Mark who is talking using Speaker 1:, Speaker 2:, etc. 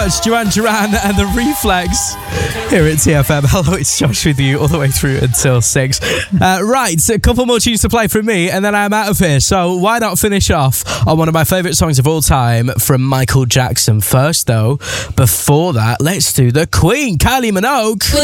Speaker 1: It's Duran Duran and the Reflex here at TFM. Hello, it's Josh with you all the way through until 6. Right, a couple more tunes to play from me and then I'm out of here. So why not finish off on one of my favourite songs of all time from Michael Jackson. First though, before that, let's do the Queen, Kylie Minogue.